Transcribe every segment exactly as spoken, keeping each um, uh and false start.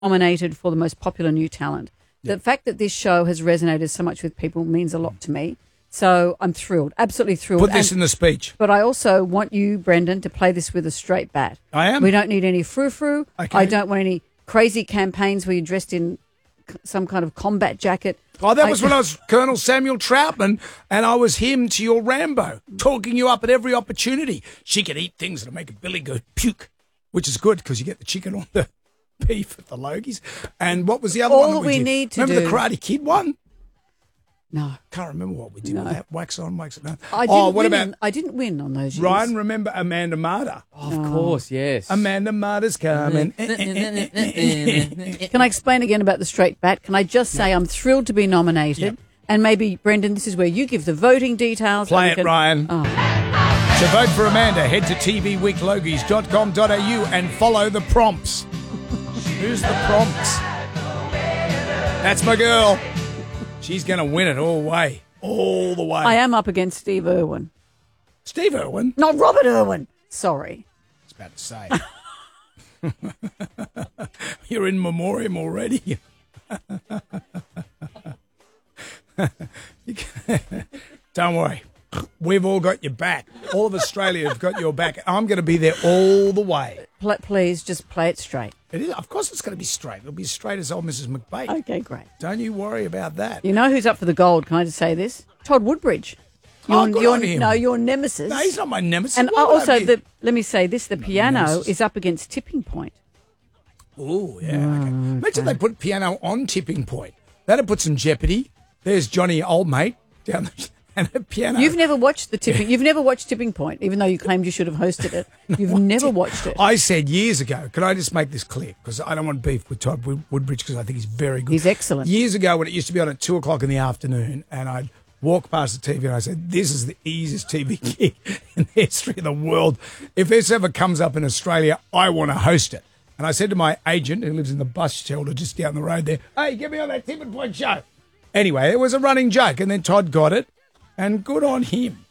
nominated for the most popular new talent. The fact that this show has resonated so much with people means a lot to me. So I'm thrilled, absolutely thrilled. Put this and, in the speech. But I also want you, Brendan, to play this with a straight bat. I am. We don't need any frou-frou. Okay. I don't want any crazy campaigns where you're dressed in some kind of combat jacket. Oh, that I, was when I was Colonel Samuel Troutman, and I was him to your Rambo, talking you up at every opportunity. She can eat things that'll make a Billy go puke, which is good because you get the chicken on the beef at the Logies. And what was the other All one that that we, we did? need to Remember do- the Karate Kid one? No. Can't remember what we did No. with that. Wax on, wax it down. I didn't, Oh, what win about in- I didn't win on those years. Ryan? Remember Amanda Marder? Of course, yes. Amanda Marder's coming. Can I explain again about the straight bat? Can I just say I'm thrilled to be nominated? Yep. And maybe, Brendan, this is where you give the voting details. Play and it, we can- Ryan. Oh. To vote for Amanda, head to t v week logies dot com dot a u and follow the prompts. Who's the prompts? That's my girl. She's going to win it all the way. All the way. I am up against Steve Irwin. Steve Irwin? Not Robert Irwin. Sorry. I was about to say. You're in memoriam already. Don't worry. We've all got your back. All of Australia have got your back. I'm going to be there all the way. Pl- please, just play it straight. It is, of course it's going to be straight. It'll be as straight as old Missus McBait. Okay, great. Don't you worry about that. You know who's up for the gold? Can I just say this? Todd Woodbridge. Oh, Your- good your- on him. No, your nemesis. No, he's not my nemesis. And Why would I also, be- the, let me say this, the piano nemesis. is up against Tipping Point. Oh, yeah. Okay. Imagine they put piano on Tipping Point. That'd put some jeopardy. There's Johnny Old Mate down the and a piano. You've never watched the Tipping. You've never watched Tipping Point, even though you claimed you should have hosted it. You've never watched it. I said years ago, can I just make this clear? Because I don't want beef with Todd Wood- Woodbridge because I think he's very good. He's excellent. Years ago when it used to be on at two o'clock in the afternoon and I'd walk past the T V and I said, this is the easiest T V gig in the history of the world. If this ever comes up in Australia, I want to host it. And I said to my agent, who lives in the bus shelter just down the road there, hey, get me on that Tipping Point show. Anyway, it was a running joke. And then Todd got it. And good on him.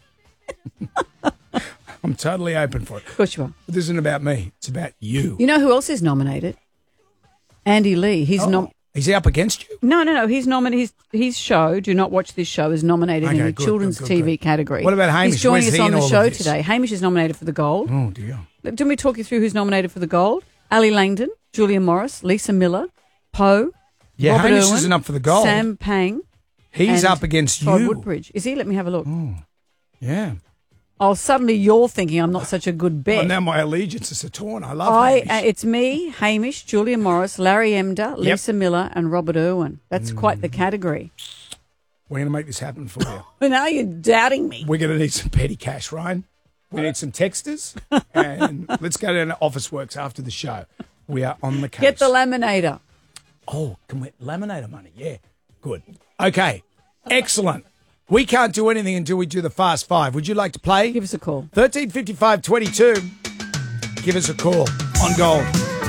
I'm totally open for it. Of course you are. But this isn't about me. It's about you. You know who else is nominated? Andy Lee. He's Oh, nom- Is he up against you? No, no, no. He's nominated. His, his show, Do Not Watch This Show, is nominated Okay, in the good, children's good, good, T V good. category. What about Hamish? He's joining Where's us he on in the all of show this? today. Hamish is nominated for the gold. Oh, dear. Didn't we talk you through who's nominated for the gold? Ali Langdon, Julia Morris, Lisa Miller, Poe, Yeah, Robert Hamish Irwin, isn't up for the gold. Sam Pang. He's and up against Todd you. Woodbridge. Is he? Let me have a look. Yeah. Oh, suddenly you're thinking I'm not such a good bet. Well, now my allegiance is torn. I love I, Hamish. uh, it's me, Hamish, Julia Morris, Larry Emder, Lisa Miller, and Robert Irwin. That's quite the category. We're going to make this happen for you. But now you're doubting me. We're going to need some petty cash, Ryan. We need some texters. And let's go down to Office Works after the show. We are on the case. Get the laminator. Oh, can we laminator money? Yeah, good. Okay, excellent. We can't do anything until we do the Fast Five. Would you like to play? Give us a call. thirteen fifty-five twenty-two. Give us a call on Gold.